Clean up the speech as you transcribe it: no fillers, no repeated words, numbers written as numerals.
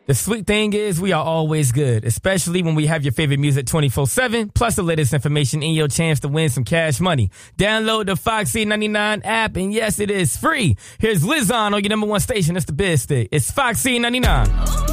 The sweet thing is we are always good, especially when we have your favorite music 24/7, plus the latest information in your chance to win some cash money. Download the Foxy 99 app, and yes, it is free. Here's Liz on your number one station. It's the Biz Stick. It's Foxy 99.